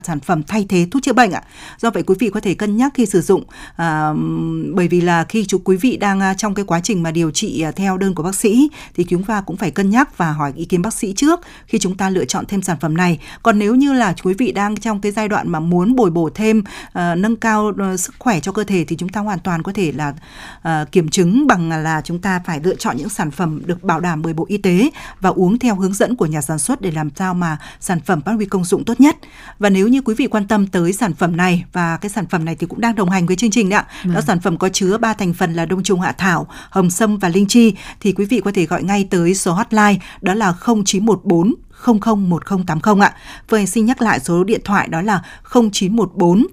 sản phẩm thay thế thuốc chữa bệnh ạ. Do vậy quý vị có thể cân nhắc khi sử dụng, bởi vì là khi quý vị đang trong cái quá trình mà điều trị theo đơn của bác sĩ thì chúng ta cũng phải cân nhắc và hỏi ý kiến bác sĩ trước khi chúng ta lựa chọn thêm sản phẩm này. Còn nếu như là quý vị đang trong cái giai đoạn mà muốn bồi bổ thêm, nâng cao sức khỏe cho cơ thể thì chúng ta hoàn toàn có thể là kiểm chứng bằng là chúng ta phải lựa chọn những sản phẩm được bảo đảm bởi Bộ Y tế và uống theo hướng dẫn của nhà sản xuất để làm sao mà sản phẩm phát huy công dụng tốt nhất. Và nếu như quý vị quan tâm tới sản phẩm này, và cái sản phẩm này thì cũng đang đồng hành với chương trình đó, đó sản phẩm có chứa 3 thành phần là đông trùng hạ thảo, hồng sâm và linh chi, thì quý vị có thể gọi ngay tới số hotline đó là 0914 001080 ạ. Vừa xin nhắc lại số điện thoại đó là 0914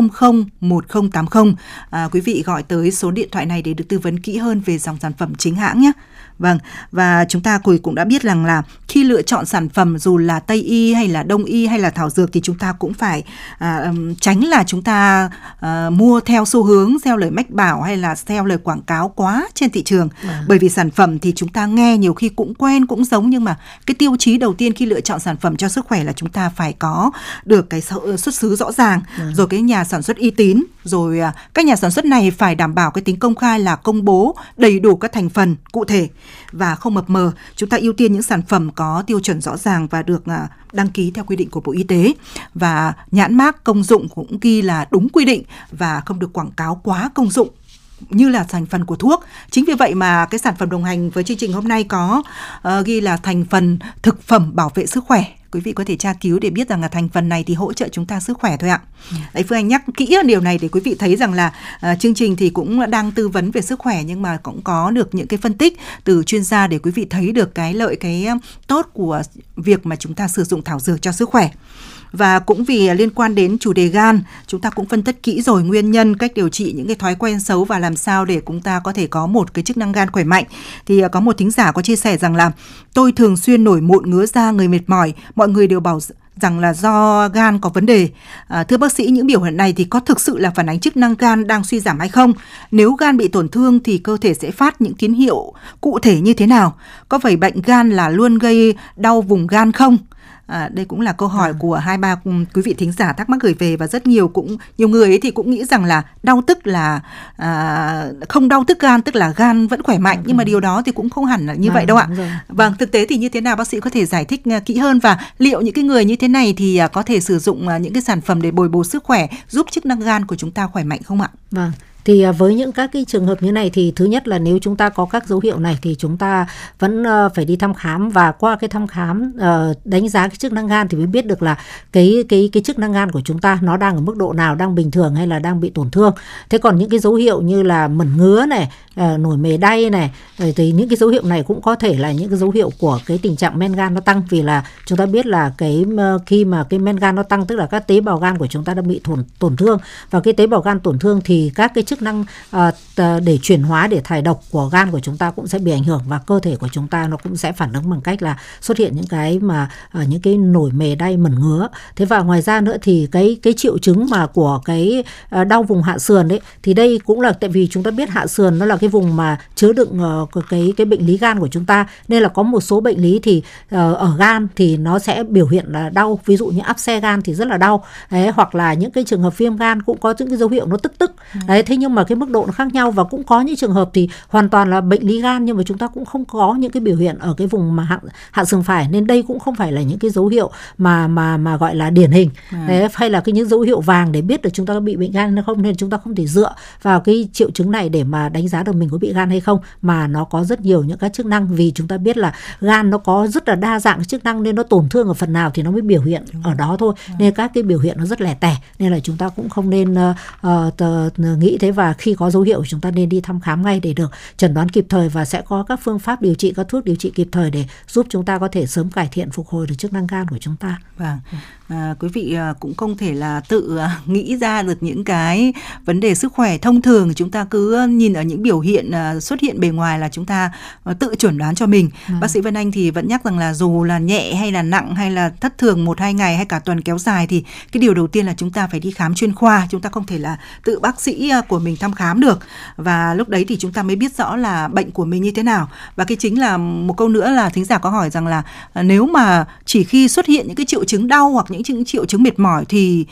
001080. Quý vị gọi tới số điện thoại này để được tư vấn kỹ hơn về dòng sản phẩm chính hãng nhé. Vâng, và chúng ta cũng đã biết rằng là khi lựa chọn sản phẩm dù là Tây y hay là Đông y hay là thảo dược thì chúng ta cũng phải tránh là chúng ta mua theo xu hướng, theo lời mách bảo hay là theo lời quảng cáo quá trên thị trường. Bởi vì sản phẩm thì chúng ta nghe nhiều khi cũng quen, cũng giống, nhưng mà cái tiêu chí đầu tiên khi lựa chọn sản phẩm cho sức khỏe là chúng ta phải có được cái xuất xứ rõ ràng, rồi cái nhà sản xuất uy tín, rồi các nhà sản xuất này phải đảm bảo cái tính công khai là công bố đầy đủ các thành phần cụ thể và không mập mờ. Chúng ta ưu tiên những sản phẩm có tiêu chuẩn rõ ràng và được đăng ký theo quy định của Bộ Y tế, và nhãn mác công dụng cũng ghi là đúng quy định và không được quảng cáo quá công dụng như là thành phần của thuốc. Chính vì vậy mà cái sản phẩm đồng hành với chương trình hôm nay có ghi là thành phần thực phẩm bảo vệ sức khỏe. Quý vị có thể tra cứu để biết rằng là thành phần này thì hỗ trợ chúng ta sức khỏe thôi ạ. Đấy, Phương Anh nhắc kỹ điều này để quý vị thấy rằng là chương trình thì cũng đang tư vấn về sức khỏe, nhưng mà cũng có được những cái phân tích từ chuyên gia để quý vị thấy được cái lợi, cái tốt của việc mà chúng ta sử dụng thảo dược cho sức khỏe. Và cũng vì liên quan đến chủ đề gan, chúng ta cũng phân tích kỹ rồi nguyên nhân, cách điều trị, những cái thói quen xấu và làm sao để chúng ta có thể có một cái chức năng gan khỏe mạnh. Thì có một thính giả có chia sẻ rằng là tôi thường xuyên nổi mụn, ngứa da, người mệt mỏi, mọi người đều bảo rằng là do gan có vấn đề. Thưa bác sĩ, những biểu hiện này thì có thực sự là phản ánh chức năng gan đang suy giảm hay không? Nếu gan bị tổn thương thì cơ thể sẽ phát những tín hiệu cụ thể như thế nào? Có phải bệnh gan là luôn gây đau vùng gan không? Đây cũng là câu hỏi của 2-3 quý vị thính giả thắc mắc gửi về, và rất nhiều người ấy thì cũng nghĩ rằng là đau tức là không đau tức gan, tức là gan vẫn khỏe mạnh, nhưng mà điều đó thì cũng không hẳn là như vậy đâu ạ. Vâng, thực tế thì như thế nào, bác sĩ có thể giải thích kỹ hơn, và liệu những cái người như thế này thì có thể sử dụng những cái sản phẩm để bồi bổ sức khỏe, giúp chức năng gan của chúng ta khỏe mạnh không ạ? Vâng. Thì với những các cái trường hợp như này thì thứ nhất là nếu chúng ta có các dấu hiệu này thì chúng ta vẫn phải đi thăm khám, và qua cái thăm khám đánh giá cái chức năng gan thì mới biết được là cái chức năng gan của chúng ta nó đang ở mức độ nào, đang bình thường hay là đang bị tổn thương. Thế còn những cái dấu hiệu như là mẩn ngứa này, nổi mề đay này, thì những cái dấu hiệu này cũng có thể là những cái dấu hiệu của cái tình trạng men gan nó tăng, vì là chúng ta biết là khi mà cái men gan nó tăng tức là các tế bào gan của chúng ta đã bị tổn thương, và cái tế bào gan tổn thương thì các cái chức năng để chuyển hóa, để thải độc của gan của chúng ta cũng sẽ bị ảnh hưởng, và cơ thể của chúng ta nó cũng sẽ phản ứng bằng cách là xuất hiện những cái mà những cái nổi mề đay, mẩn ngứa. Thế và ngoài ra nữa thì cái triệu chứng mà của cái đau vùng hạ sườn đấy, thì đây cũng là tại vì chúng ta biết hạ sườn nó là cái vùng mà chứa đựng cái bệnh lý gan của chúng ta, nên là có một số bệnh lý thì ở gan thì nó sẽ biểu hiện là đau, ví dụ như áp xe gan thì rất là đau đấy, hoặc là những cái trường hợp viêm gan cũng có những cái dấu hiệu nó tức đấy. Thế nhưng mà cái mức độ nó khác nhau, và cũng có những trường hợp thì hoàn toàn là bệnh lý gan nhưng mà chúng ta cũng không có những cái biểu hiện ở cái vùng mà hạ sườn phải, nên đây cũng không phải là những cái dấu hiệu mà gọi là điển hình đấy, hay là những dấu hiệu vàng để biết được chúng ta có bị bệnh gan hay không, nên chúng ta không thể dựa vào cái triệu chứng này để mà đánh giá được mình có bị gan hay không, mà nó có rất nhiều những các chức năng, vì chúng ta biết là gan nó có rất là đa dạng chức năng, nên nó tổn thương ở phần nào thì nó mới biểu hiện ở đó thôi, nên các cái biểu hiện nó rất lẻ tẻ, nên là chúng ta cũng không nên nghĩ thế. Và khi có dấu hiệu chúng ta nên đi thăm khám ngay để được chẩn đoán kịp thời, và sẽ có các phương pháp điều trị, các thuốc điều trị kịp thời để giúp chúng ta có thể sớm cải thiện, phục hồi được chức năng gan của chúng ta. Vâng. Quý vị cũng không thể là tự nghĩ ra được những cái vấn đề sức khỏe thông thường. Chúng ta cứ nhìn ở những biểu hiện xuất hiện bề ngoài là chúng ta tự chuẩn đoán cho mình. Bác sĩ Vân Anh thì vẫn nhắc rằng là dù là nhẹ hay là nặng hay là thất thường 1-2 ngày hay cả tuần kéo dài thì cái điều đầu tiên là chúng ta phải đi khám chuyên khoa. Chúng ta không thể là tự bác sĩ của mình thăm khám được, và lúc đấy thì chúng ta mới biết rõ là bệnh của mình như thế nào. Và cái chính là một câu nữa là thính giả có hỏi rằng là nếu mà chỉ khi xuất hiện những cái triệu chứng đau hoặc những triệu chứng mệt mỏi thì